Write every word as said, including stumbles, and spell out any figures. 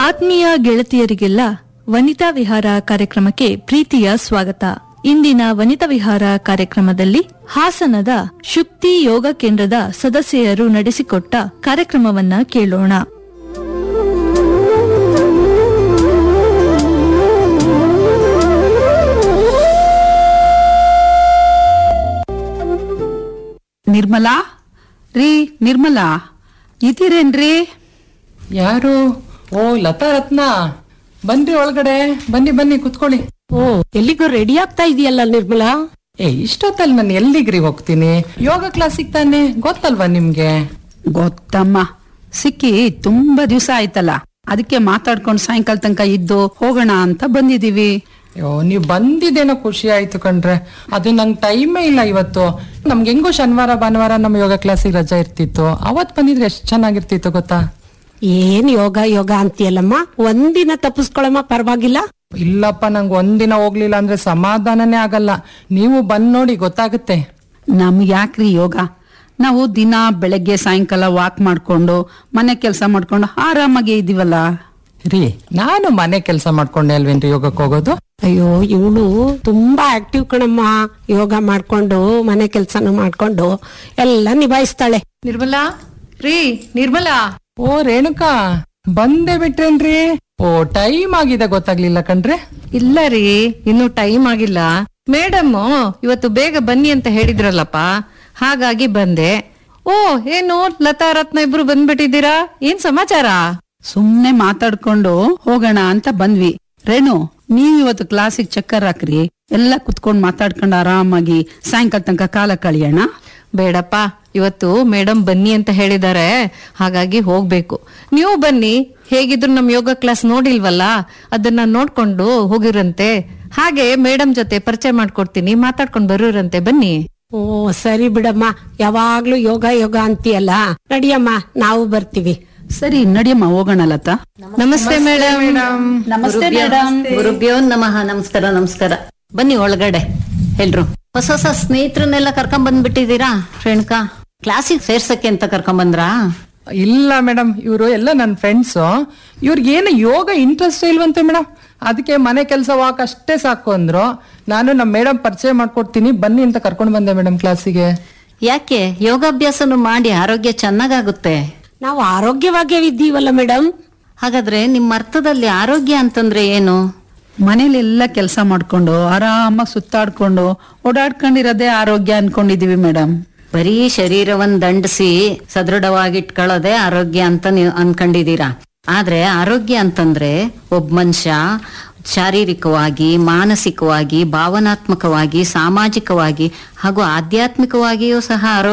ಆತ್ಮೀಯ ಗೆಳತಿಯರಿಗೆಲ್ಲ ವನಿತಾ ವಿಹಾರ ಕಾರ್ಯಕ್ರಮಕ್ಕೆ ಪ್ರೀತಿಯ ಸ್ವಾಗತ. ಇಂದಿನ ವನಿತಾ ವಿಹಾರ ಕಾರ್ಯಕ್ರಮದಲ್ಲಿ ಹಾಸನದ ಶುಕ್ತಿ ಯೋಗ ಕೇಂದ್ರದ ಸದಸ್ಯರು ನಡೆಸಿಕೊಟ್ಟ ಕಾರ್ಯಕ್ರಮವನ್ನ ಕೇಳೋಣ. ನಿರ್ಮಲಾ ರೀ ನಿರ್ಮಲಾ ಇದ್ದೀರೇನ್ರಿ? ಯಾರು? ಓ ಲತಾ ರತ್ನ, ಬನ್ರಿ ಒಳಗಡೆ, ಬನ್ನಿ ಬನ್ನಿ ಕುತ್ಕೊಳ್ಳಿ. ಓ, ಎಲ್ಲಿಗೋ ರೆಡಿ ಆಗ್ತಾ ಇದೆಯಲ್ಲ ನಿರ್ಮಲಾ? ಏ ಇಷ್ಟೊತ್ತಲ್ಲಿ ನಾನು ಎಲ್ಲಿಗ್ರಿ ಹೋಗ್ತೀನಿ? ಯೋಗ ಕ್ಲಾಸಿಗೆ ತಾನೆ, ಗೊತ್ತಲ್ವಾ ನಿಮ್ಗೆ? ಗೊತ್ತಮ್ಮ, ಸಿಕ್ಕಿ ತುಂಬಾ ದಿವಸ ಆಯ್ತಲ್ಲ, ಅದಕ್ಕೆ ಮಾತಾಡ್ಕೊಂಡು ಸಾಯಂಕಾಲ ತನಕ ಇದ್ದು ಹೋಗೋಣ ಅಂತ ಬಂದಿದೀವಿ. ಅಯ್ಯೋ, ನೀವ್ ಬಂದಿದ್ದೇನೋ ಖುಷಿ ಆಯ್ತು ಕಣ್ರೆ. ಅದು ನಂಗೆ ಟೈಮೇ ಇಲ್ಲ ಇವತ್ತು. ನಮ್ಗೆ ಹೆಂಗೋ ಶನಿವಾರ ಭಾನುವಾರ ನಮ್ಮ ಯೋಗ ಕ್ಲಾಸಿಗೆ ರಜಾ ಇರ್ತಿತ್ತು. ಅವತ್ ಬಂದಿದ್ರೆ ಎಷ್ಟ್ ಚೆನ್ನಾಗಿರ್ತಿತ್ತು ಗೊತ್ತಾ? ಏನ್ ಯೋಗ ಯೋಗ ಅಂತೀಯಲ್ಲಮ್ಮ, ಒಂದಿನ ತಪ್ಪಿಸ್ಕೊಳಮ್ಮ, ಪರವಾಗಿಲ್ಲ. ಇಲ್ಲಪ್ಪ, ನಂಗೆ ಒಂದಿನ ಹೋಗ್ಲಿಲ್ಲ ಅಂದ್ರೆ ಸಮಾಧಾನನೇ ಆಗಲ್ಲ. ನೀವು ಬಂದ್ ನೋಡಿ, ಗೊತ್ತಾಗುತ್ತೆ. ನಮ್ಗೆ ಯಾಕ್ರಿ ಯೋಗ? ನಾವು ದಿನ ಬೆಳಗ್ಗೆ ಸಾಯಂಕಾಲ ವಾಕ್ ಮಾಡ್ಕೊಂಡು ಮನೆ ಕೆಲಸ ಮಾಡ್ಕೊಂಡು ಆರಾಮಾಗಿ ಇದೀವಲ್ಲ ರೀ. ನಾನು ಮನೆ ಕೆಲಸ ಮಾಡ್ಕೊಂಡೆ ಅಲ್ವೇನ್ರಿ ಯೋಗಕ್ಕೆ ಹೋಗೋದು? ಅಯ್ಯೋ, ಇವಳು ತುಂಬಾ ಆಕ್ಟಿವ್ ಕಣಮ್ಮ. ಯೋಗ ಮಾಡ್ಕೊಂಡು ಮನೆ ಕೆಲ್ಸನೂ ಮಾಡ್ಕೊಂಡು ಎಲ್ಲ ನಿಭಾಯಿಸ್ತಾಳೆ. ನಿರ್ಮಲಾ ರೀ, ನಿರ್ಮಲಾ. ಓ ರೇಣುಕಾ, ಬಂದೇ ಬಿಟ್ರೇನ್ರಿ? ಓ, ಟೈಮ್ ಆಗಿದೆ, ಗೊತ್ತಾಗ್ಲಿಲ್ಲ ಕಣ್ರಿ. ಇಲ್ಲ ರೀ, ಇನ್ನು ಟೈಮ್ ಆಗಿಲ್ಲ. ಮೇಡಮ್ ಇವತ್ತು ಬೇಗ ಬನ್ನಿ ಅಂತ ಹೇಳಿದ್ರಲ್ಲಪ್ಪ, ಹಾಗಾಗಿ ಬಂದೆ. ಓ, ಏನು ಲತಾ ರತ್ನ ಇಬ್ರು ಬಂದ್ಬಿಟ್ಟಿದ್ದೀರಾ? ಏನ್ ಸಮಾಚಾರ? ಸುಮ್ನೆ ಮಾತಾಡ್ಕೊಂಡು ಹೋಗೋಣ ಅಂತ ಬಂದ್ವಿ. ರೇಣು, ನೀವ್ ಇವತ್ತು ಕ್ಲಾಸಿಗೆ ಚಕ್ಕರ್ ಹಾಕ್ರಿ, ಎಲ್ಲ ಕುತ್ಕೊಂಡ್ ಮಾತಾಡ್ಕೊಂಡು ಆರಾಮಾಗಿ ಸಾಯಂಕಾಲ ತನಕ ಕಾಲ ಕಳಿಯೋಣ. ಬೇಡಪ್ಪ, ಇವತ್ತು ಮೇಡಮ್ ಬನ್ನಿ ಅಂತ ಹೇಳಿದ್ದಾರೆ, ಹಾಗಾಗಿ ಹೋಗ್ಬೇಕು. ನೀವು ಬನ್ನಿ, ಹೇಗಿದ್ರು ನಮ್ ಯೋಗ ಕ್ಲಾಸ್ ನೋಡಿಲ್ವಲ್ಲ, ಅದನ್ನ ನೋಡ್ಕೊಂಡು ಹೋಗಿರಂತೆ. ಹಾಗೆ ಮೇಡಮ್ ಜೊತೆ ಪರಿಚಯ ಮಾಡ್ಕೊಡ್ತೀನಿ, ಮಾತಾಡ್ಕೊಂಡ್ ಬರೋರಂತೆ. ಬನ್ನಿ. ಓ ಸರಿ ಬಿಡಮ್ಮ, ಯಾವಾಗ್ಲೂ ಯೋಗ ಯೋಗ ಅಂತೀಯಲ್ಲ. ನಡಿಯಮ್ಮ, ನಾವು ಬರ್ತೀವಿ. ಸರಿ ನಡಿಯಮ್ಮ, ಹೋಗೋಣ. ಲತಾ, ನಮಸ್ತೆ ಮೇಡಮ್. ನಮಸ್ತೆ ಮೇಡಮ್. ಗುರುಭ್ಯೋ ನಮಃ. ನಮಸ್ಕಾರ ನಮಸ್ಕಾರ. ಬನ್ನಿ ಒಳಗಡೆ. ಎಲ್ರು ಹೊಸ ಹೊಸ ಸ್ನೇಹಿತರನ್ನೆಲ್ಲ ಕರ್ಕೊಂಡ್ ಬಂದ್ಬಿಟ್ಟಿದೀರಾ? ರೇಣುಕಾ, ಕ್ಲಾಸಿಗೆ ಸೇರ್ಸಕ್ಕೆ ಅಂತ ಕರ್ಕೊಂಡ್ ಬಂದ್ರಾ? ಇಲ್ಲ ಮೇಡಮ್, ಇವರು ಎಲ್ಲ ನನ್ನ ಫ್ರೆಂಡ್ಸ್. ಇವ್ರಿಗೆ ಏನು ಯೋಗ ಇಂಟ್ರೆಸ್ಟ್ ಇಲ್ವಂತೆ ಮೇಡಮ್. ಅದಕ್ಕೆ ಮನೆ ಕೆಲಸ ವಾಕ್ ಅಷ್ಟೇ ಸಾಕು ಅಂದ್ರು. ನಾನು ನಮ್ಮ ಮೇಡಮ್ ಪರಿಚಯ ಮಾಡ್ಕೊಡ್ತೀನಿ, ಬನ್ನಿ ಅಂತ ಕರ್ಕೊಂಡ್ ಬಂದೆ ಮೇಡಮ್ ಕ್ಲಾಸಿಗೆ. ಯಾಕೆ? ಯೋಗಾಭ್ಯಾಸನು ಮಾಡಿ ಆರೋಗ್ಯ ಚೆನ್ನಾಗಾಗುತ್ತೆ. ನಾವು ಆರೋಗ್ಯವಾಗೇ ಇದ್ದೀವಲ್ಲ ಮೇಡಮ್. ಹಾಗಾದ್ರೆ ನಿಮ್ಮ ಅರ್ಥದಲ್ಲಿ ಆರೋಗ್ಯ ಅಂತಂದ್ರೆ ಏನು? ಮನೇಲೆಲ್ಲ ಕೆಲಸ ಮಾಡ್ಕೊಂಡು ಆರಾಮಾಗಿ ಸುತ್ತಾಡ್ಕೊಂಡು ಓಡಾಡ್ಕೊಂಡಿರೋದೇ ಆರೋಗ್ಯ ಅನ್ಕೊಂಡಿದೀವಿ ಮೇಡಮ್. ಬರೀ ಶರೀರವನ್ನ ದಂಡಿಸಿ ಸದೃಢವಾಗಿಟ್ಕೊಳ್ಳೋದೇ ಆರೋಗ್ಯ ಅಂತ ನೀವು ಅನ್ಕೊಂಡಿದೀರಾ. ಆದ್ರೆ ಆರೋಗ್ಯ ಅಂತಂದ್ರೆ ಒಬ್ಬ ಮನುಷ್ಯ ಶಾರೀರಿಕವಾಗಿ, ಮಾನಸಿಕವಾಗಿ, ಭಾವನಾತ್ಮಕವಾಗಿ, ಸಾಮಾಜಿಕವಾಗಿ ಹಾಗೂ ಆಧ್ಯಾತ್ಮಿಕವಾಗಿಯೂ ಸಹ ಆರೋಗ್ಯ